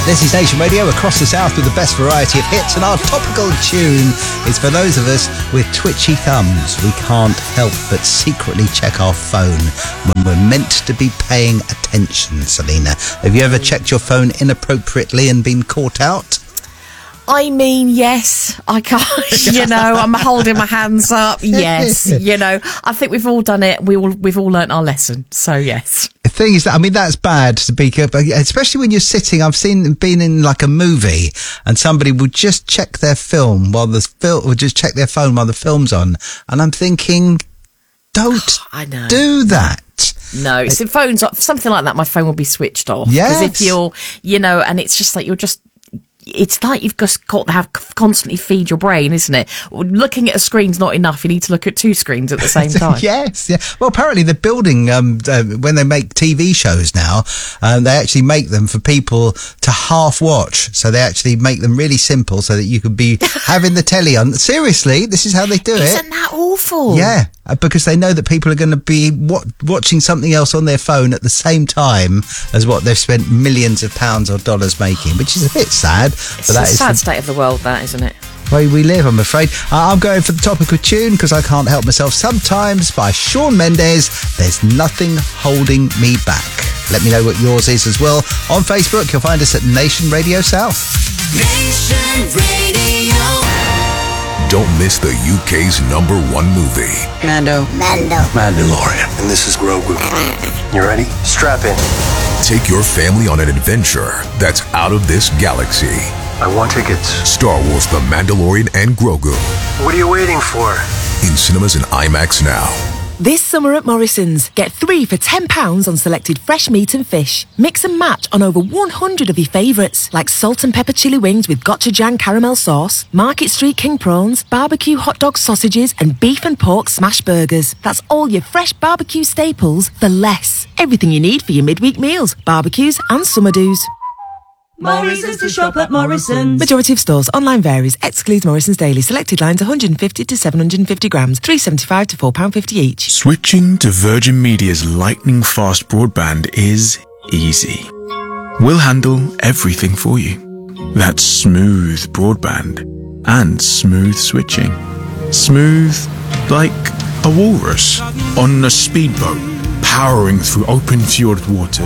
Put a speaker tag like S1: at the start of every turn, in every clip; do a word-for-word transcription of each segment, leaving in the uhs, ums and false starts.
S1: This is Nation Radio across the south with the best variety of hits, and our topical tune is for those of us with twitchy thumbs. We can't help but secretly check our phone when we're meant to be paying attention. Selena, have you ever checked your phone inappropriately and been caught out?
S2: I mean, yes, I can't, you know, I'm holding my hands up. Yes, you know, I think we've all done it. We all, we've all learnt our lesson. So, yes.
S1: The thing is that, I mean, that's bad to be, especially when you're sitting. I've seen, been in like a movie and somebody would just check their film while the film, would just check their phone while the film's on. And I'm thinking, don't
S2: I know.
S1: do that.
S2: No, so phones, something like that, my phone will be switched off.
S1: Yes.
S2: Because if you're, you know, and it's just like, you're just, it's like you've just got to have constantly feed your brain, isn't it? Looking at a screen's not enough. You need to look at two screens at the same time.
S1: Yes, yeah. Well, apparently they're building, um, uh, when they make T V shows now, um, they actually make them for people to half watch. So they actually make them really simple so that you could be having the telly on. Seriously, this is how they do it.
S2: Isn't that awful?
S1: Yeah, because they know that people are going to be wa- watching something else on their phone at the same time as what they've spent millions of pounds or dollars making, which is a bit sad.
S2: It's
S1: but that
S2: a
S1: is
S2: sad
S1: the
S2: state of the world, that, isn't it?
S1: way we live, I'm afraid. Uh, I'm going for the topical tune because I can't help myself sometimes by Shawn Mendes. There's nothing holding me back. Let me know what yours is as well. On Facebook, you'll find us at Nation Radio South.
S3: Nation Radio.
S4: Don't miss the U K's number one movie.
S5: Mando.
S6: Mando.
S7: Mandalorian. And this is Grogu. You ready? Strap in.
S4: Take your family on an adventure that's out of this galaxy.
S7: I want tickets.
S4: Star Wars The Mandalorian and Grogu.
S7: What are you waiting for?
S4: In cinemas and IMAX now.
S8: This summer at Morrison's, get three for ten pounds on selected fresh meat and fish. Mix and match on over one hundred of your favourites, like salt and pepper chili wings with gochujang caramel sauce, Market Street king prawns, barbecue hot dog sausages, and beef and pork smash burgers. That's all your fresh barbecue staples for less. Everything you need for your midweek meals, barbecues and summer do's.
S3: Morrison's to shop at Morrison's.
S8: Majority of stores. Online varies. Excludes Morrison's Daily. Selected lines one hundred fifty to seven hundred fifty grams. three pounds seventy-five to four pounds fifty each.
S9: Switching to Virgin Media's lightning fast broadband is easy. We'll handle everything for you. That's smooth broadband and smooth switching. Smooth like a walrus on a speedboat powering through open fjord waters.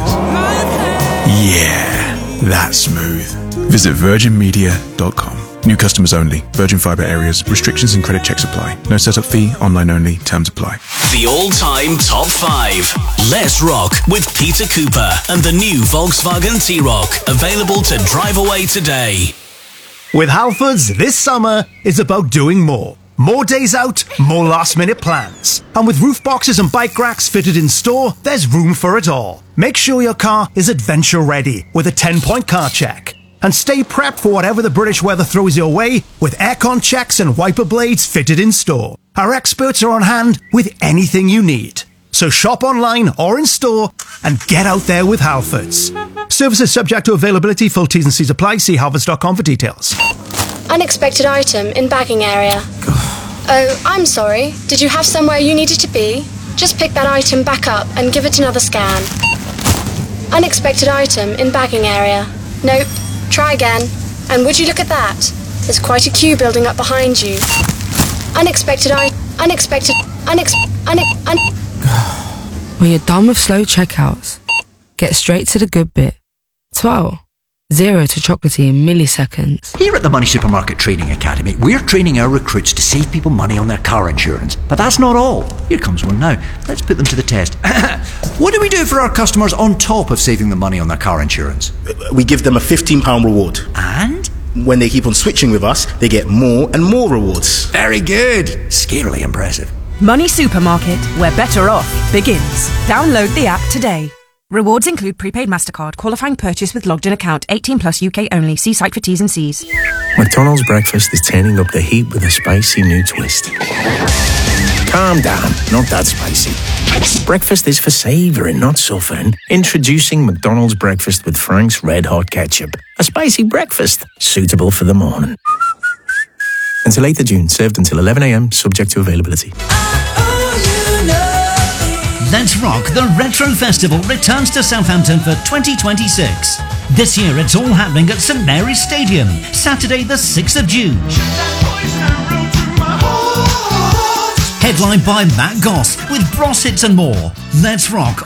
S9: Yeah. That's smooth. Visit virgin media dot com. New customers only. Virgin Fibre areas. Restrictions and credit checks apply. No setup fee. Online only. Terms apply.
S10: The all-time top five. Let's rock with Peter Cooper and the new Volkswagen T-Roc. Available to drive away today.
S11: With Halfords, this summer is about doing more. More days out, more last-minute plans. And with roof boxes and bike racks fitted in store, there's room for it all. Make sure your car is adventure-ready with a ten-point car check. And stay prepped for whatever the British weather throws your way with aircon checks and wiper blades fitted in store. Our experts are on hand with anything you need. So shop online or in store and get out there with Halfords. Services subject to availability. Full T's and C's apply. See halfords dot com for details.
S12: Unexpected item in bagging area. Oh, I'm sorry. Did you have somewhere you needed to be? Just pick that item back up and give it another scan. Unexpected item in bagging area. Nope. Try again. And would you look at that? There's quite a queue building up behind you. Unexpected I... Unexpected... Unex... Une... Un...
S13: When you're done with slow checkouts, get straight to the good bit. twelve. Zero to chocolatey in milliseconds.
S14: Here at the Money Supermarket Training Academy, we're training our recruits to save people money on their car insurance. But that's not all. Here comes one now. Let's put them to the test. What do we do for our customers on top of saving them money on their car insurance?
S15: We give them a fifteen pounds reward.
S14: And?
S15: When they keep on switching with us, they get more and more rewards.
S14: Very good. Scarily impressive.
S16: Money Supermarket, where better off begins. Download the app today. Rewards include prepaid MasterCard, qualifying purchase with logged in account, eighteen plus U K only. See site for T's and C's.
S17: McDonald's breakfast is turning up the heat with a spicy new twist. Calm down, not that spicy. Breakfast is for savouring, not suffering. Introducing McDonald's breakfast with Frank's Red Hot Ketchup. A spicy breakfast, suitable for the morning. Until eighth of June, served until eleven a.m, subject to availability.
S18: Let's Rock, the Retro Festival returns to Southampton for twenty twenty-six.
S5: This year it's all happening at St Mary's Stadium, Saturday the sixth of June. Headlined by Matt Goss with Bros Hits and more. Let's Rock